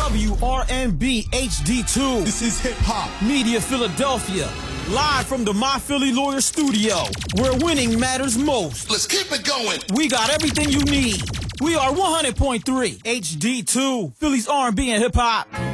WRNB HD2. This is Hip Hop Media Philadelphia. Live from the My Philly Lawyer studio, where winning matters most. Let's keep it going. We got everything you need. We are 100.3 HD2, Philly's R&B and hip hop.